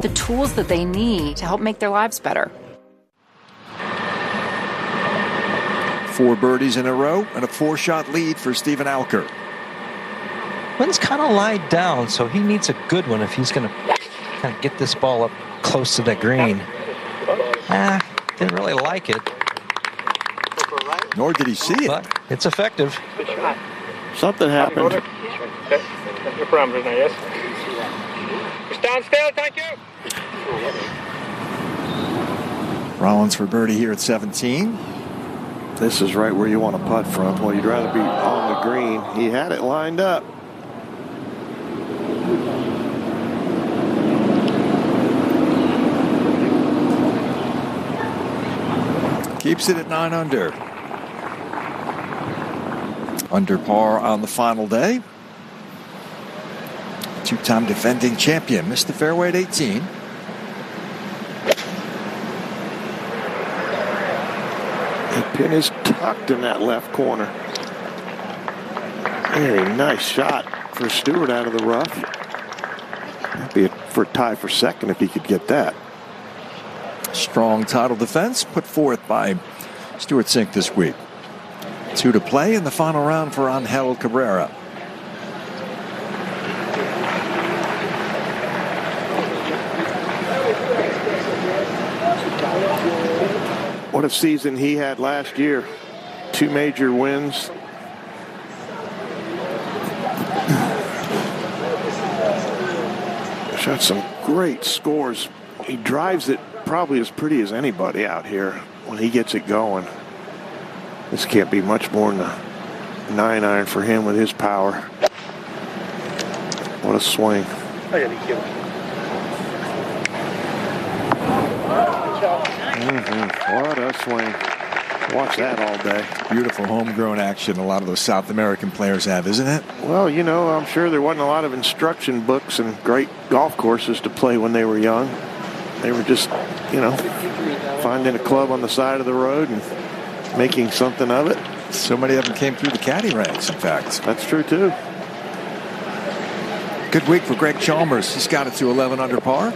the tools that they need to help make their lives better. 4 birdies in a row and a 4-shot lead for Steven Alker. Wind's kind of lied down, so he needs a good one if he's going to kind of get this ball up close to the green. Didn't really like it. Nor did he see it. But it's effective. Something happened. That's your parameters now, yes? Stand still, thank you. Rollins for birdie here at 17. This is right where you want to putt from. Well, you'd rather be on the green. He had it lined up. Keeps it at 9 under. Under par on the final day. Two-time defending champion missed the fairway at 18. The pin is tucked in that left corner. Very nice shot for Stewart out of the rough. That'd be for a tie for second if he could get that. Strong title defense put forth by Stewart Cink this week. 2 to play in the final round for Angel Cabrera. What a season he had last year. 2 major wins. Shot some great scores. He drives it probably as pretty as anybody out here when he gets it going. This can't be much more than a 9-iron for him with his power. What a swing. What a swing. Watch that all day. Beautiful homegrown action a lot of those South American players have, isn't it? Well, you know, I'm sure there wasn't a lot of instruction books and great golf courses to play when they were young. They were just, you know, finding a club on the side of the road and making something of it. So many of them came through the caddy ranks, in fact. That's true, too. Good week for Greg Chalmers. He's got it to 11 under par.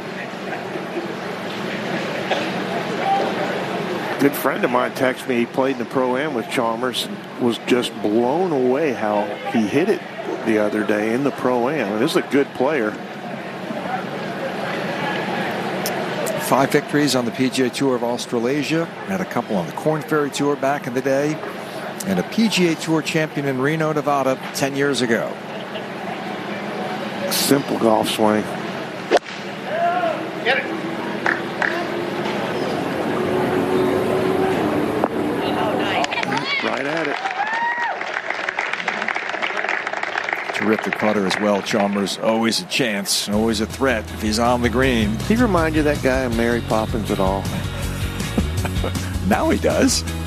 Good friend of mine texted me. He played in the Pro-Am with Chalmers and was just blown away how he hit it the other day in the Pro-Am. And this is a good player. 5 victories on the PGA Tour of Australasia. Had a couple on the Korn Ferry Tour back in the day. And a PGA Tour champion in Reno, Nevada 10 years ago. Simple golf swing. Get it. Right at it. Terrific putter as well. Chalmers, always a chance, always a threat if he's on the green. Does he remind you of that guy, Mary Poppins, at all? Now he does.